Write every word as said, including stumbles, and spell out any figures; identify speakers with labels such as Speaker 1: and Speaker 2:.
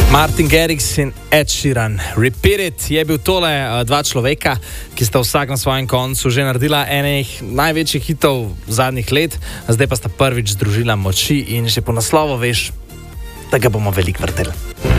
Speaker 1: Martin Garrix in Ed Sheeran. Repeat It je bil tole dva človeka, ki sta vsak na svojem koncu že naredila enih največjih hitov zadnjih let, zdaj pa sta prvič združila moči in že po naslovu veš, da ga bomo veliko vrteli.